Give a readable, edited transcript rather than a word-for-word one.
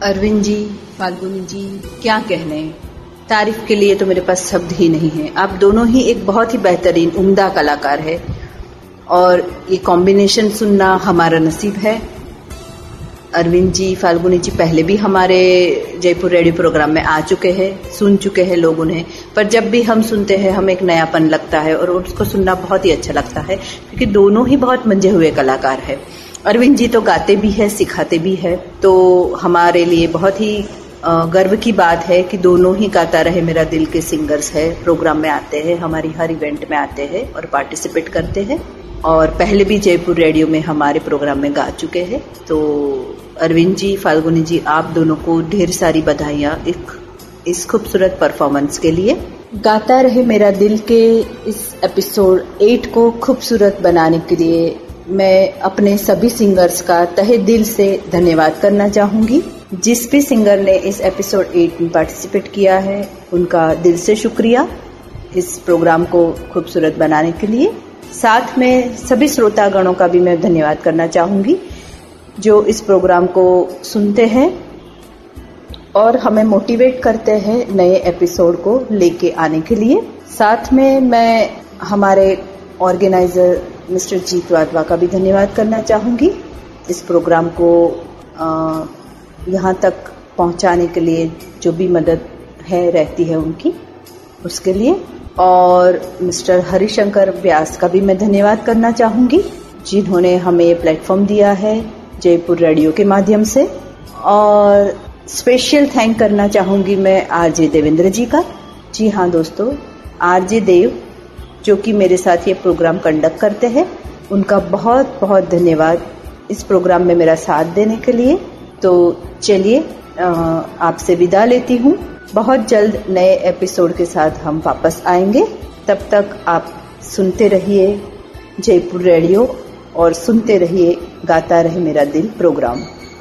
अरविंद जी, फाल्गुनी जी, क्या कहने, तारीफ के लिए तो मेरे पास शब्द ही नहीं है। आप दोनों ही एक बहुत ही बेहतरीन उम्दा कलाकार है और ये कॉम्बिनेशन सुनना हमारा नसीब है। अरविंद जी, फाल्गुनी जी पहले भी हमारे जयपुर रेडियो प्रोग्राम में आ चुके हैं, सुन चुके हैं लोग उन्हें, पर जब भी हम सुनते हैं हमें एक नयापन लगता है और उसको सुनना बहुत ही अच्छा लगता है, क्योंकि दोनों ही बहुत मंझे हुए कलाकार हैं। अरविंद जी तो गाते भी है, सिखाते भी है, तो हमारे लिए बहुत ही गर्व की बात है कि दोनों ही गाता रहे मेरा दिल के सिंगर्स है, प्रोग्राम में आते हैं, हमारी हर इवेंट में आते हैं और पार्टिसिपेट करते हैं और पहले भी जयपुर रेडियो में हमारे प्रोग्राम में गा चुके हैं। तो अरविंद जी, फाल्गुनी जी, आप दोनों को ढेर सारी बधाइयाँ इस खूबसूरत परफॉर्मेंस के लिए। गाता रहे मेरा दिल के इस एपिसोड 8 को खूबसूरत बनाने के लिए मैं अपने सभी सिंगर्स का तहे दिल से धन्यवाद करना चाहूंगी। जिस भी सिंगर ने इस एपिसोड 8 में पार्टिसिपेट किया है उनका दिल से शुक्रिया इस प्रोग्राम को खूबसूरत बनाने के लिए। साथ में सभी श्रोतागणों का भी मैं धन्यवाद करना चाहूंगी जो इस प्रोग्राम को सुनते हैं और हमें मोटिवेट करते हैं नए एपिसोड को लेके आने के लिए। साथ में मैं हमारे ऑर्गेनाइजर मिस्टर जीत वाधवा का भी धन्यवाद करना चाहूंगी इस प्रोग्राम को यहाँ तक पहुँचाने के लिए जो भी मदद है रहती है उनकी, उसके लिए। और मिस्टर हरिशंकर व्यास का भी मैं धन्यवाद करना चाहूंगी जिन्होंने हमें ये प्लेटफॉर्म दिया है जयपुर रेडियो के माध्यम से। और स्पेशल थैंक करना चाहूंगी मैं आरजे देवेंद्र जी का। जी हाँ दोस्तों, आरजे देव जो कि मेरे साथ ये प्रोग्राम कंडक्ट करते हैं, उनका बहुत बहुत धन्यवाद इस प्रोग्राम में मेरा साथ देने के लिए। तो चलिए आपसे विदा लेती हूँ। बहुत जल्द नए एपिसोड के साथ हम वापस आएंगे। तब तक आप सुनते रहिए जयपुर रेडियो और सुनते रहिए गाता रहे मेरा दिल प्रोग्राम।